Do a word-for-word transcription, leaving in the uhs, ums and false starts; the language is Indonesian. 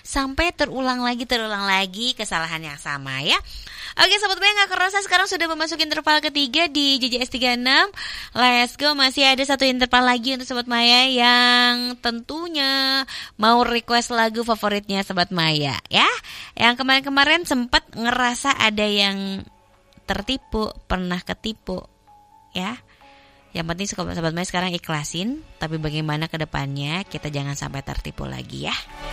sampai terulang lagi terulang lagi kesalahan yang sama ya. Oke Sobat Maya, gak kerasa sekarang sudah memasuki interval ketiga di J J S tiga enam. Let's go, masih ada satu interval lagi untuk Sobat Maya yang tentunya mau request lagu favoritnya Sobat Maya ya. Yang kemarin-kemarin sempat ngerasa ada yang tertipu, pernah ketipu ya. Yang penting Sobat Maya sekarang ikhlasin, tapi bagaimana ke depannya kita jangan sampai tertipu lagi ya.